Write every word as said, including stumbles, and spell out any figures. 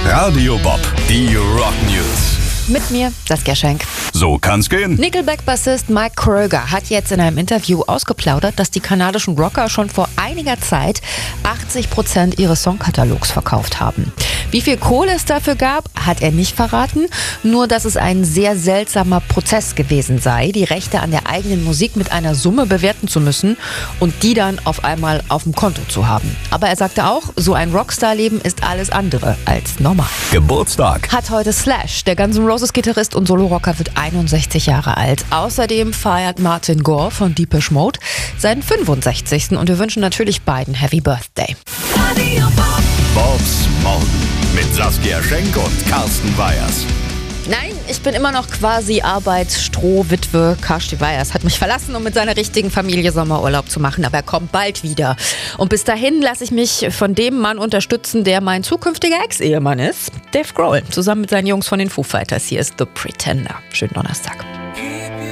Radio Bob, die Rock News. Mit mir, Saskia Schenk. So kann's gehen. Nickelback-Bassist Mike Kröger hat jetzt in einem Interview ausgeplaudert, dass die kanadischen Rocker schon vor einiger Zeit achtzig Prozent ihres Songkatalogs verkauft haben. Wie viel Kohle es dafür gab, hat er nicht verraten, nur dass es ein sehr seltsamer Prozess gewesen sei, die Rechte an der eigenen Musik mit einer Summe bewerten zu müssen und die dann auf einmal auf dem Konto zu haben. Aber er sagte auch, so ein Rockstar-Leben ist alles andere als normal. Geburtstag Hat heute Slash, der Guns N' Roses-Gitarrist und Solo-Rocker, wird einundsechzig Jahre alt. Außerdem feiert Martin Gore von Depeche Mode seinen fünfundsechzigsten und wir wünschen natürlich beiden Happy Birthday. Bobs Morgen mit Saskia Schenk und Carsten Weyers. Nein, ich bin immer noch quasi Arbeitsstrohwitwe. Carsten Weyers hat mich verlassen, um mit seiner richtigen Familie Sommerurlaub zu machen, aber er kommt bald wieder. Und bis dahin lasse ich mich von dem Mann unterstützen, der mein zukünftiger Ex-Ehemann ist, Dave Grohl, zusammen mit seinen Jungs von den Foo Fighters. Hier ist The Pretender. Schönen Donnerstag.